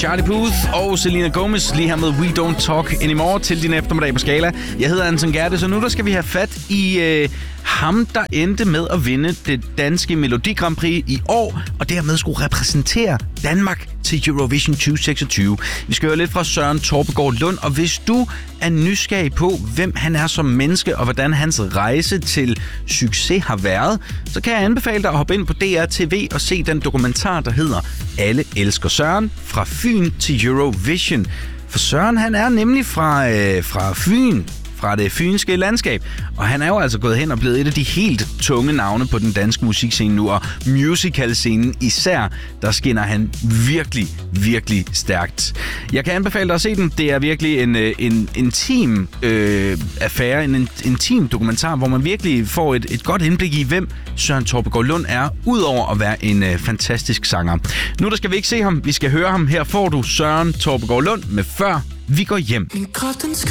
Charlie Puth og Selena Gomez lige her med We Don't Talk Anymore til din eftermiddag på Skala. Jeg hedder Anton Gerte, så nu der skal vi have fat i ham, der endte med at vinde det danske Melodi Grand Prix i år, og dermed skulle repræsentere Danmark til Eurovision 2026. Vi skal høre lidt fra Søren Torpegaard Lund, og hvis du er nysgerrig på, hvem han er som menneske, og hvordan hans rejse til succes har været, så kan jeg anbefale dig at hoppe ind på DR TV og se den dokumentar, der hedder Alle elsker Søren, fra Fyn til Eurovision. For Søren, han er nemlig fra Fyn, fra det fynske landskab. Og han er jo altså gået hen og blevet et af de helt tunge navne på den danske musikscene nu, og musicalscenen især, der skinner han virkelig, virkelig stærkt. Jeg kan anbefale dig at se den. Det er virkelig en intim affære, en intim dokumentar, hvor man virkelig får et godt indblik i, hvem Søren Torpegaard Lund er, udover at være en fantastisk sanger. Nu der skal vi ikke se ham, vi skal høre ham. Her får du Søren Torpegaard Lund med Før vi går hjem. Min krop den